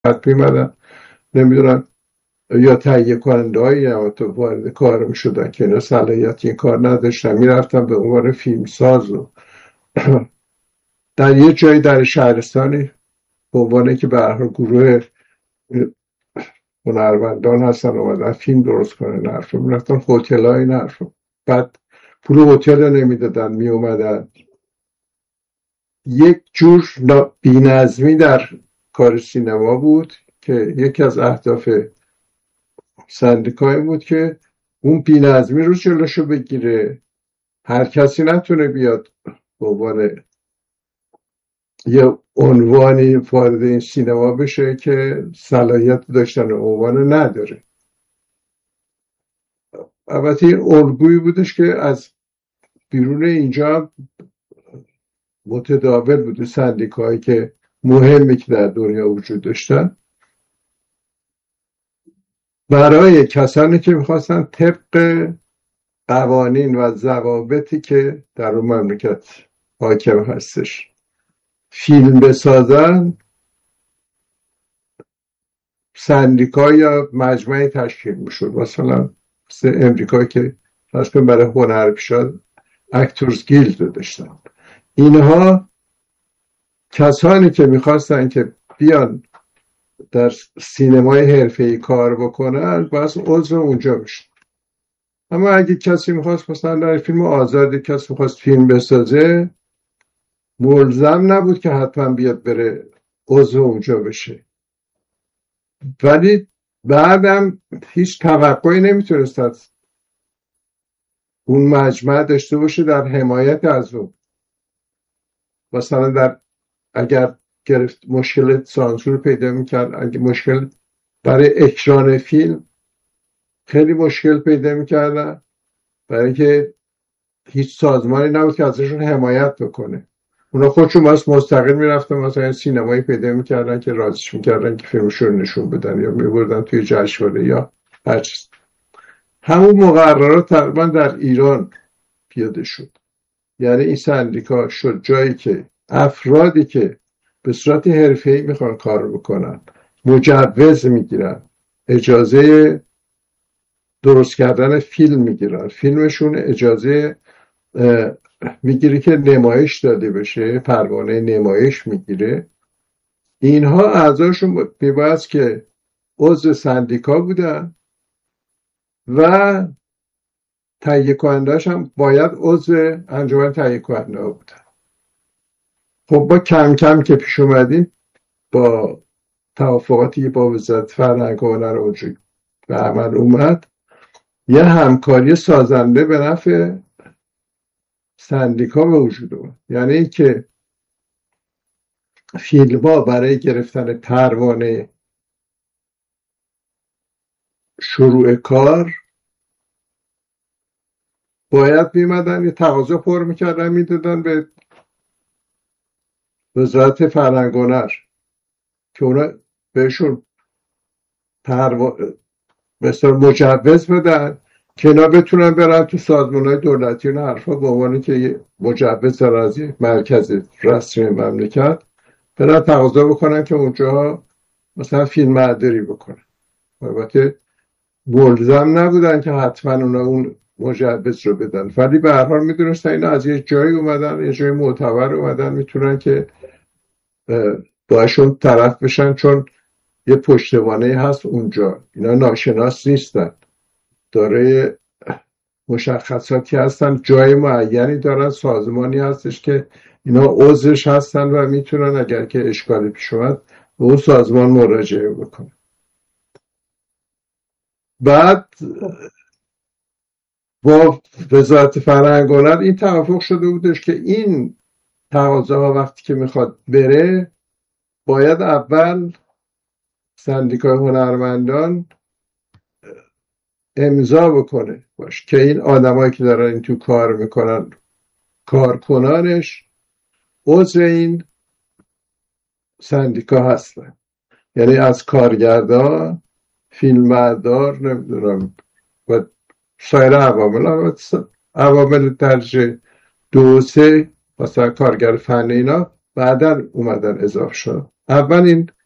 حد میمدن نمیدونم یا تهیه کننده هایی وارد کار میشدن که اینا صلاحیت این کار نداشتن، میرفتن به عنوان فیلمساز و در یه جایی در شهرستانی به عنوان که به هر حال گروه هنرمندان هستن اومدن فیلم درست کنن، حرف میرفتن هتل های حرف، بعد پول هتل نمیدادن، میومدن یک جور بی‌نظمی در کار سینما بود که یکی از اهداف سندیکای بود که اون بی‌نظمی رو جلوشو بگیره، هر کسی نتونه بیاد به عنوان یه عنوانی وارد این سینما بشه که صلاحیت داشتن عنوان نداره. البته این الگویی بودش که از بیرون اینجا متداول بوده، سندیکایی که مهمی که در دنیا وجود داشتن برای کسانی که میخواستن طبق قوانین و ضوابطی که در اون مملکت حاکم هستش فیلم بسازن، سندیکا یا مجمعی تشکیل میشد. مثلا امریکایی که اصلا برای هنرپیشه اکتورز گیلد داشتن، اینها کسانی که میخواستن که بیان در سینمای حرفه‌ای کار بکنن بس عضو اونجا بشن. اما اگه کسی میخواست مثلا در فیلم آزادی کسی میخواست فیلم بسازه، ملزم نبود که حتما بیاد بره عضو اونجا بشه، ولی بعدم هیچ توقعی نمیتونست از اون مجمع داشته باشه در حمایت از اون. مثلا اگر گرفت مشکل سانسور پیدا میکرد، اگه مشکل برای اکران فیلم خیلی مشکل پیدا میکردن، برای اینکه هیچ سازمانی نبود که ازشون حمایت بکنه. اونا خودشون مستقل میرفتن مثلا سینمایی پیدا میکردن که رازش میکردن که فیلمشون نشون بدن یا میبردن توی جشنواره یا هر چیز. همون مقررات تقریبا در ایران پیاده شد. یعنی این سندیکا شد جایی که افرادی که به صورت حرفه‌ای میخوان کار بکنن مجوز میگیرن، اجازه درست کردن فیلم میگیرن، فیلمشون اجازه میگیره که نمایش داده بشه، پروانه نمایش میگیره. اینها اعضاشون میباید که عضو سندیکا بودن و تهیه کننده‌اش هم باید عضو انجمن تهیه کننده بودن. خب با کم کم که پیش اومدیم با توافقاتی که با وزارت فرهنگ و هنر اونجوری به عمل اومد، یه همکاری سازنده به نفع سندیکا به وجود اومد. یعنی که فیلم‌ها برای گرفتن پروانه شروع کار باید میمدن یه تقاضا پر میکردن میدادن به وزارت فرهنگ و هنر که اونا بهشون مثلا مجوز بدن که اینا بتونن برن تو سازمان‌های دولتی و حرفا به عنوانی که یه مجوز دارن از یک مرکز رسمی مملکت برن تقاضا بکنن که اونجا مثلا فیلم برداری بکنن. البته ملزم نبودن که حتما اونا اون مجوز رو بدن، ولی به هر حال میدونستن اینا از یه جایی اومدن، یه جای معتبر اومدن، میتونن که باشون طرف بشن چون یه پشتوانه هست اونجا. اینا ناشناس نیستن، داره مشخصاتی هستن، جای معینی دارن، سازمانی هستش که اینا عضوش هستن و میتونن اگر که اشکالی پیش اومد به اون سازمان مراجعه بکنن. بعد با وزارت فرهنگ و هنر این توافق شده بودش که این تقاضاها وقتی که میخواد بره باید اول سندیکای هنرمندان امضا بکنه باش که این آدمایی که دارن این تو کار میکنن کارکنانش عضو این سندیکا هستن. یعنی از کارگردان، فیلمبردار، نمیدونم و سایر عوامل درجه 2 و 3 مثلا کارگر فنی اینا بعدن اومدن اضافه شد. اول این